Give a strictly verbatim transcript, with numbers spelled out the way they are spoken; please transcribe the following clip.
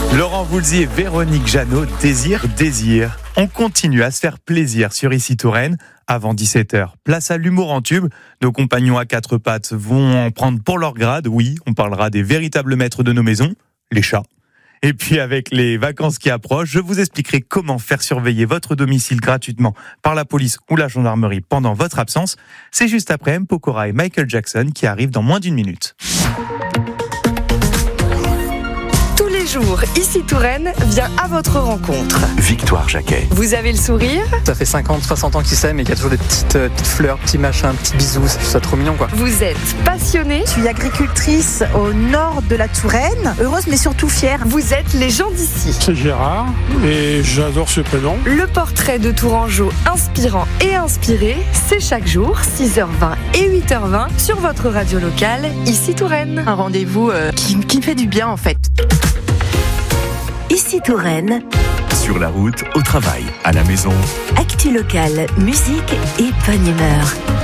Laurent Voulzy et Véronique Jeannot, Désir, Désir. On continue à se faire plaisir sur Ici Touraine. Avant dix-sept heures, place à l'humour en tube. Nos compagnons à quatre pattes vont en prendre pour leur grade. Oui, on parlera des véritables maîtres de nos maisons, les chats. Et puis avec les vacances qui approchent, je vous expliquerai comment faire surveiller votre domicile gratuitement par la police ou la gendarmerie pendant votre absence. C'est juste après M. Pokora et Michael Jackson qui arrivent dans moins d'une minute. Jour, Ici Touraine vient à votre rencontre. Victoire Jacquet. Vous avez le sourire. Ça fait cinquante, soixante ans qu'ils s'aiment et qu'il y a toujours des petites, euh, petites fleurs, petits machins, petits bisous, c'est ça trop mignon quoi. Vous êtes passionné. Je suis agricultrice au nord de la Touraine, heureuse mais surtout fière. Vous êtes les gens d'ici. C'est Gérard et j'adore ce prénom. Le portrait de Tourangeau inspirant et inspiré, c'est chaque jour, six heures vingt et huit heures vingt sur votre radio locale, Ici Touraine. Un rendez-vous euh, qui, qui me fait du bien en fait. Ici Touraine. Sur la route, au travail, à la maison. Actu locale, musique et bonne humeur.